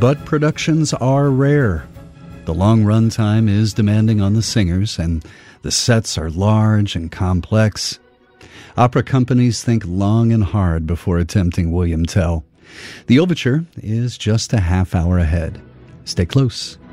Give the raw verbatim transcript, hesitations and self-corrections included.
but productions are rare. The long run time is demanding on the singers, and the sets are large and complex. Opera companies think long and hard before attempting William Tell. The overture is just a half hour ahead. Stay close.